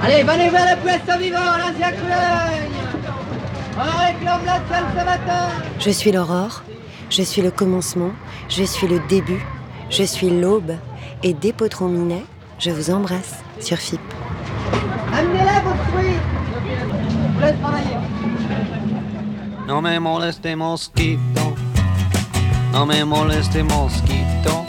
Allez, venez vers le Puesto Vivo, l'ancien Cologne. On réclame la salle ce matin. Je suis l'aurore, je suis le commencement, je suis le début, je suis l'aube. Et dès Potron Minet, je vous embrasse sur FIP. Amenez-les vos fruits. Je vous laisse travailler. No me moleste mosquito, no me moleste mosquito.